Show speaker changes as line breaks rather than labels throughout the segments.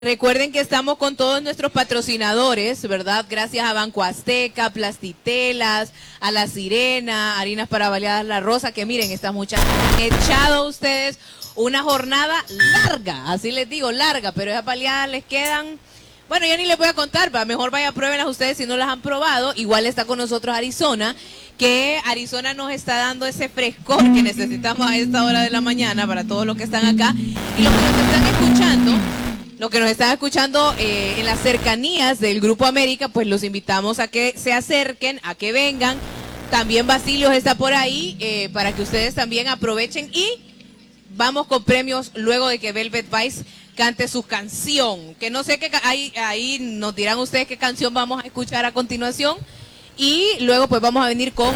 Recuerden que estamos con todos nuestros patrocinadores, ¿verdad? Gracias a Banco Azteca, Plastitelas, a La Sirena, Harinas para Baleadas La Rosa, que miren, estas muchachas han echado ustedes una jornada larga, así les digo, larga, pero esas baleadas les quedan, bueno, ya ni les voy a contar, mejor vaya pruébenlas ustedes si no las han probado. Igual está con nosotros Arizona, que Arizona nos está dando ese frescor que necesitamos a esta hora de la mañana para todos los que están acá y los que nos están escuchando. Los que nos están escuchando en las cercanías del Grupo América, pues los invitamos a que se acerquen, a que vengan. También Basilio está por ahí para que ustedes también aprovechen y vamos con premios luego de que Velvet Vice cante su canción. Que no sé qué, ahí nos dirán ustedes qué canción vamos a escuchar a continuación y luego pues vamos a venir con...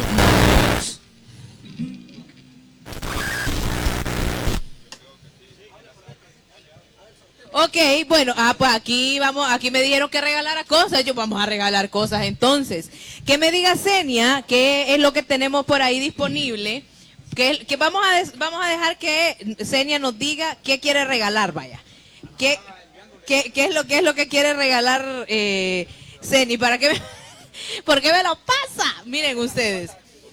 Ok, bueno, pues aquí me dijeron que regalara cosas, vamos a regalar cosas entonces. Que me diga Senia qué es lo que tenemos por ahí disponible, que vamos a dejar que Senia nos diga qué quiere regalar, vaya. ¿Qué es lo que quiere regalar Senia? ¿Por qué me lo pasa? Miren ustedes.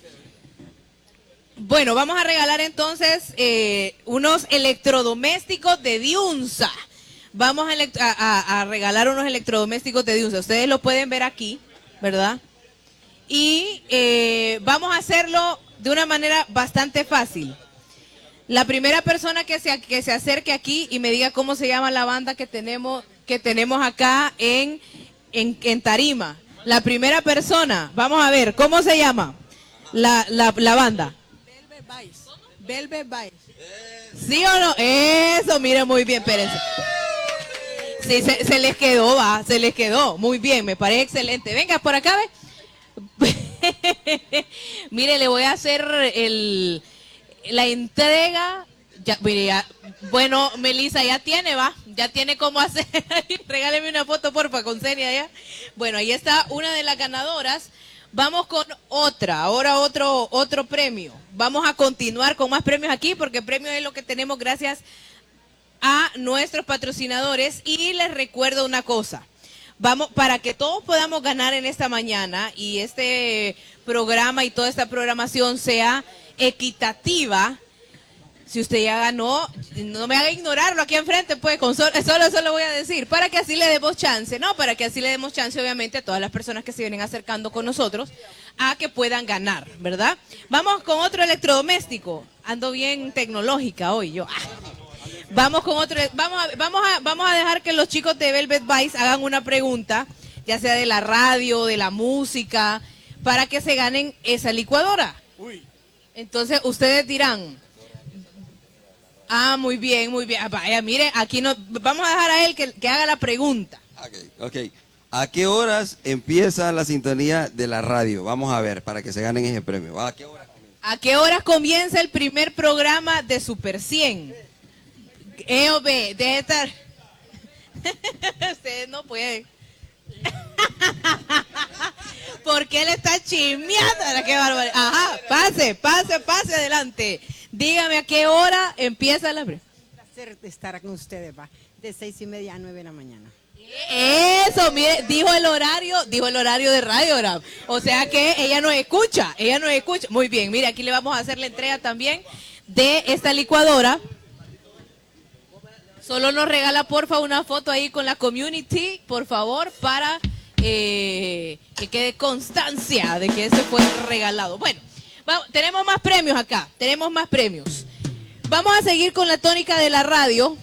Bueno, vamos a regalar entonces unos electrodomésticos de Diunsa. Vamos a regalar unos electrodomésticos de Diunsa. Ustedes lo pueden ver aquí, ¿verdad? Y vamos a hacerlo de una manera bastante fácil. La primera persona que se acerque aquí y me diga cómo se llama la banda que tenemos acá en Tarima. La primera persona, vamos a ver, ¿cómo se llama la banda?
Velvet Vice. Velvet Vice.
¿Sí o no? Eso, mire, muy bien, espérense. Sí, se les quedó, se les quedó. Muy bien, me parece excelente. Venga, por acá, ve. Mire, le voy a hacer la entrega. Ya, mire, bueno, Melissa, ya tiene cómo hacer. Regáleme una foto, porfa, con Senia ya. Bueno, ahí está una de las ganadoras. Vamos con ahora otro premio. Vamos a continuar con más premios aquí, porque premio es lo que tenemos gracias a nuestros patrocinadores. Y les recuerdo una cosa, para que todos podamos ganar en esta mañana y este programa y toda esta programación sea equitativa. Si usted ya ganó, no me haga ignorarlo aquí enfrente, pues, solo voy a decir, para que así le demos chance, obviamente a todas las personas que se vienen acercando con nosotros a que puedan ganar, ¿verdad? Vamos con otro electrodoméstico. Ando bien tecnológica hoy yo. Vamos con otro, vamos a dejar que los chicos de Velvet Vice hagan una pregunta, ya sea de la radio, de la música, para que se ganen esa licuadora. Entonces ustedes dirán, muy bien, vaya, mire, aquí vamos a dejar a él que haga la pregunta.
Ok. ¿A qué horas empieza la sintonía de la radio? Vamos a ver, para que se ganen ese premio. ¿A qué horas comienza?
¿A qué horas comienza el primer programa de Super 100? EOB, debe estar. Ustedes no pueden. Porque él está chismeando. Qué barbaridad. Ajá, pase adelante. Dígame a qué hora empieza la...
Un placer estar con ustedes, de 6:30 a 9 de la mañana.
Eso, mire, dijo el horario de Radio Gram. O sea que ella nos escucha. Muy bien, mire, aquí le vamos a hacer la entrega también de esta licuadora. Solo nos regala, porfa, una foto ahí con la community, por favor, para que quede constancia de que ese fue regalado. Bueno, tenemos más premios acá, Vamos a seguir con la tónica de la radio.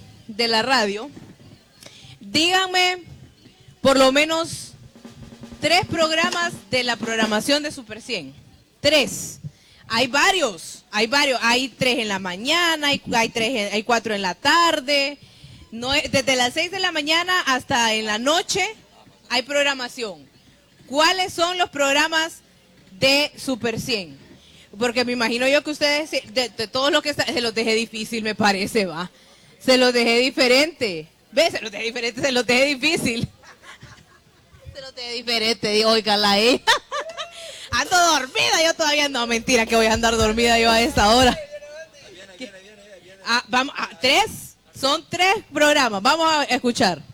Díganme por lo menos 3 programas de la programación de Super 100. 3. Hay varios. Hay 3 en la mañana, hay 4 en la tarde. No, desde las 6 de la mañana hasta en la noche hay programación. ¿Cuáles son los programas de Super 100? Porque me imagino yo que ustedes, de todos los que están, se los dejé difícil, me parece, se los dejé diferente. Se los dejé difícil. Se los dejé diferente, oígala ahí. Ando dormida, yo todavía no, mentira que voy a andar dormida yo a esta hora. Viene. Vamos, 3. Son 3 programas, vamos a escuchar.